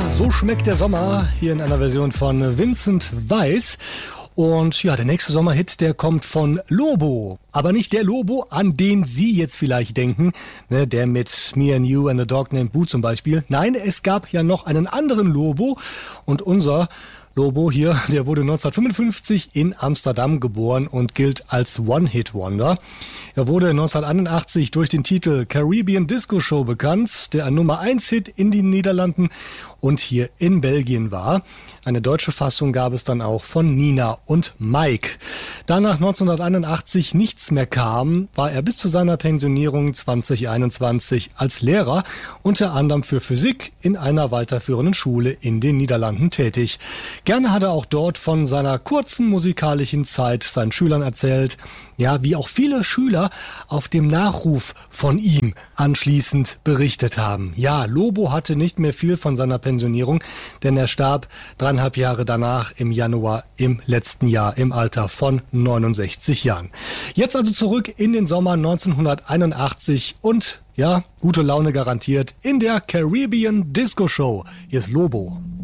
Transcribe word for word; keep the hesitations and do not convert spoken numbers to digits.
So schmeckt der Sommer, hier in einer Version von Vincent Weiss. Und ja, der nächste Sommerhit, der kommt von Lobo. Aber nicht der Lobo, an den Sie jetzt vielleicht denken, ne, der mit Me and You and the Dog Named Boo zum Beispiel. Nein, es gab ja noch einen anderen Lobo und unser Lobo hier, der wurde neunzehnhundertfünfundfünfzig in Amsterdam geboren und gilt als One-Hit-Wonder. Er wurde neunzehnhunderteinundachtzig durch den Titel Caribbean Disco Show bekannt, der ein Nummer eins Hit in den Niederlanden und hier in Belgien war. Eine deutsche Fassung gab es dann auch von Nina und Mike. Da nach neunzehnhunderteinundachtzig nichts mehr kam, war er bis zu seiner Pensionierung zweitausendeinundzwanzig als Lehrer, unter anderem für Physik in einer weiterführenden Schule in den Niederlanden tätig. Gerne hat er auch dort von seiner kurzen musikalischen Zeit seinen Schülern erzählt, ja, wie auch viele Schüler auf dem Nachruf von ihm anschließend berichtet haben. Ja, Lobo hatte nicht mehr viel von seiner Pensionierung, denn er starb dreieinhalb Jahre danach im Januar im letzten Jahr im Alter von neunundsechzig Jahren. Jetzt also zurück in den Sommer neunzehnhunderteinundachtzig und ja, gute Laune garantiert in der Caribbean Disco Show. Hier ist Lobo.